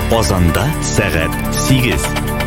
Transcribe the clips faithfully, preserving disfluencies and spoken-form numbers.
Казанда сәгать сигез.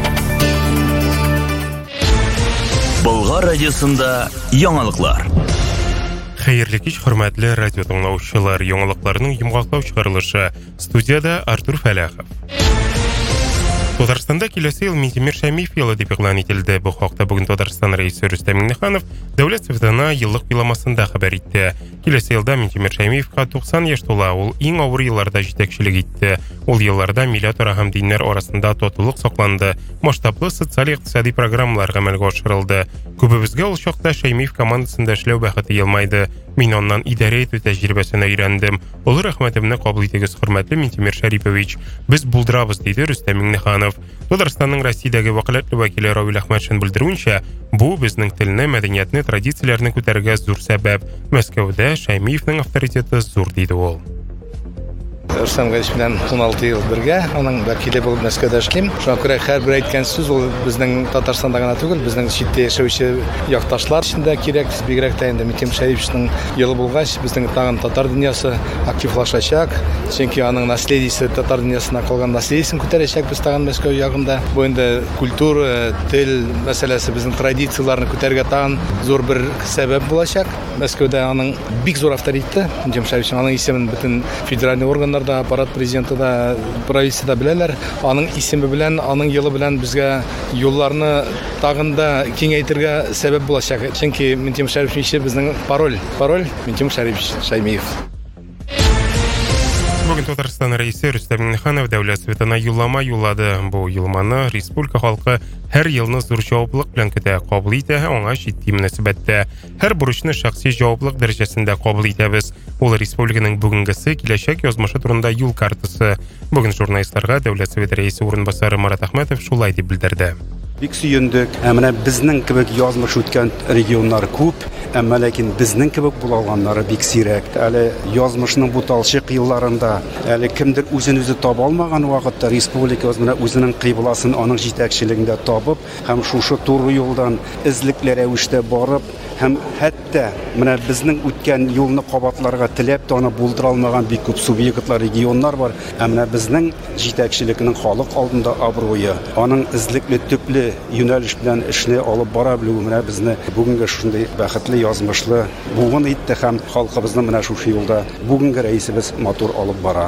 Болгар радиосында яңалыклар. Хәерле кич, хөрмәтле радио тыңлаучылар, яңалыкларның йомгаклау чыгарылышы. Студияда Артур Фәләхов. Татарстанда киләсе ел Минтимер Шәймиев елы дип игълан ителде. Бу хакта бүген Татарстан рәисе Рөстәм Миңнеханов Дәүләт советына еллык юлламасында хәбәр итте. Киләсе елда Минтимер Шәймиевка туксан яшь тула. Ул иң авыр елларда җитәкчелек итте. Ул елларда милләтара һәм диннәр арасында татулык сакланды. Масштаблы социаль-икътисади программалар гамәлгә ашырылды. Күбебезгә ул чакта Шәймиев командасында эшләү бәхете елмайды. Мин аннан идарә итү тәҗрибәсен өйрәндем. Олы рәхмәтемне кабул итегез, хөрмәтле Минтимер Шәрипович. Без булдырабыз, диде Рөстәм Миңнеханов. Татарстанның Россиядәге вәкаләтле вәкиле Равил Әхмәтшин белдерүенчә, бу безнең телне, мәдәниятне, традицияләрне күтәрергә зур сәбәп. Мәскәүдә Шәймиевнең авторитеты зур, диде ул. Рөстәм Гайш белән ун алты ел бергә, аның вәкиле булып Мәскәүдә эшлим. Шуңа күрә һәрбер әйткән сүз ул безнең Татарстанда гына түгел, безнең читтә яшәүче якташлар өчен дә кирәк. Бигрәк тә инде Минтимер Шәриповичнең елы булгач, безнең тагын татар дөньясы активлашачак. Чөнки аның наследиесе татар дөньясына калган наследиесен күтәрәчәк без тагын Мәскәү ягында. Бу инде культура, тел мәсьәләсе, безнең традицияларны күтәрергә тагын зур бер сәбәп булачак. Мәскәүдә аның бик зур авторитеты, Минтимер Шәрипович аның исемен бөтен федераль органнар да, аппарат президенты да, правительство да беләләр. Аның исеме белән, аның елы белән безгә юлларны тагын да киңәйтергә сәбәп булачак. Чөнки Минтимер Шәрипович безнең пароль, пароль Минтимер Шәрипович Шәймиев. Бүген Татарстан рәисе Рөстәм Миңнеханов Дәүләт советына юллама юллады. Бу юлламаны республика халкы һәр елны зур җаваплылык белән көтә, кабул итә, аңа җитди мөнәсәбәттә. Һәр бурычны шәхси җаваплылык дәрәҗәсендә кабул итәбез. Ул республиканың бүгенгесе, киләчәк язмышы турында юл картасы. Бүген журналистларга Дәүләт советы рәисе урынбасары Марат Әхмәтов шулай дип белдерде. Бик сөендек. Әмма безнең кебек язмыш үткән регионнар күп, әмма ләкин безнең кебек була алганнары бик сирәк. Әле язмышның бу талчык елларында, әле кемдер үзен үзе таба алмаган вакытта республика менә үзенең кыйбласын аның җитәкчелегендә табып, һәм шушы туры юлдан эзлекле рәвештә барып, һәм хәтта менә безнең үткән юлны кабатларга теләп тә аны булдыра алмаган бик күп субъектлар, регионнар бар. Әмма безнең җитәкчелекнең халык алдында абруе, аның эзлекле төпле юнәлеш белән эшне алып бара белү менә безне бүгенге шундый бәхетле язмышлы бугын итте һәм халкыбызны менә шушы юлда бүгенге рәисебез матур алып бара.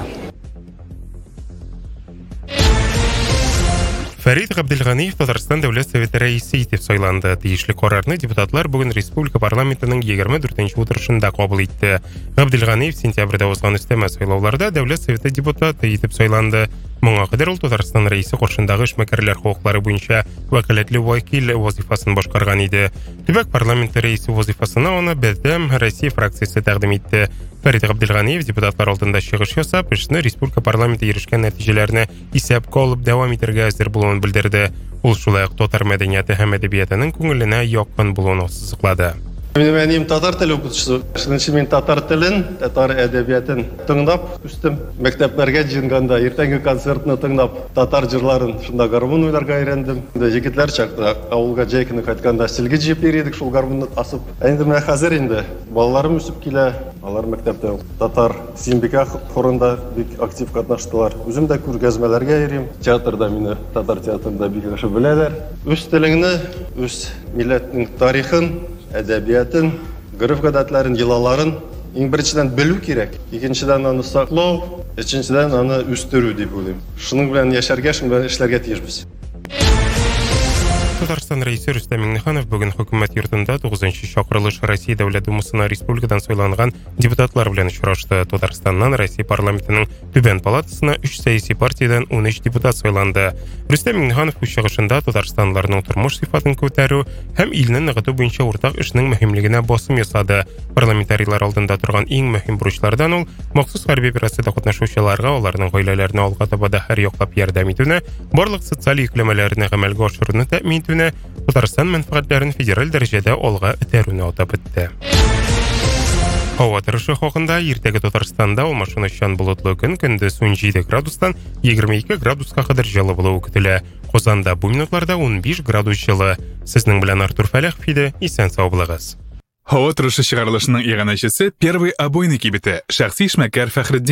Фәрит Габделганиев Татарстан Дәүләт советы рәисе итеп сайланды. Тиешле карарны депутатлар бүген республика парламентының егерме дүртенче утырышында кабул итте. Габделганиев сентябрьдә узган өстәмә сайлауларда Дәүләт советы депутаты итеп сайланды. Моңа кадәр ул Татарстан рәисе каршындагы эшмәкәрләр хукуклары буенча вәкаләтле вәкил вазифасын башкарган иде. Төбәк парламенты рәисе вазифасына аны Бердәм Россия фракциясе тәкъдим итте. Фәрит Габделганиев депутатлар алдында чыгыш ясап, эшне республика парламенты ирешкән нәтиҗәләрне исәпкә алып дәвам итәргә әзер булуын белдерде. Ул шулай ук татар мәдәнияте һәм әдәбиятының күңеленә якын булуын ассызыклады. Мен татар теле укытучысы. Шунча мен татар телен, татар әдәбиятын тыңлап үстем. Мәктәпләргә җыйнганда иртәнге концертны тыңлап, татар җырларын шунда гармун уйларга өйрәндем. Җегетләр чакта авылга җәйкене кайтканда силге җыеп йөридек, шул гармунны асып. Инде менә хәзер инде балаларым үсеп килә. Алар мәктәптә татар симбика хорында бик актив катнаштылар. Үзем дә күргәзмәләргә йөрим. Театрда мине татар театрында бик яхшы беләләр. Үз телеңне, үз милләтнең тарихын, әдәбиятын, гырыф-гадәтләрен, йолаларын иң беренчедән белү кирәк. Икенчедән аны саклау, өченчедән аны үстерү дип уйлыйм. Шуның белән яшәргә, шуның белән эшләргә тиешбез. Татарстан рәисе Рөстәм Миңнеханов бүген хөкүмәт йортында тугызынчы чакырылыш Россия Дәүләт Думасына республикадан сайланган депутатлар белән очрашты. Татарстаннан Россия парламентының Түбән палатасына өч сәяси партиядан ун өч депутат сайланды. Рөстәм Миңнеханов үз чыгышында Татарстанлыларның тормыш сыйфатын күтәрү һәм илне ныгыту буенча уртак эшнең мөһимлегенә басым ясады. Парламентарийлар алдында торган иң мөһим бурычлардан ул махсус хәрби операциядә катнашучыларга, аларның гаиләләренә алга таба да һәр яклап ярдәм итүне, барлык социаль йөкләмәләрне гамәлгә ашыруны тәэмин итүне, Татарстан мәнфәгатьләрен федераль дәрәҗәдә алга этәрүне атап үтте. Һава торышы хакында иртәгә Татарстанда алмашынучан болытлы көн, көндез ун җиде градустан егерме ике градуска кадәр җылы булуы көтелә. Казанда бу минутларда ун биш градус җылы. Сезнең белән Артур Фәләхов иде. Исән сау булыгыз. Һава торышы чыгарылышының иганәчесе первый обойный кибете. Шәхси эшмәкәр Фәхретдин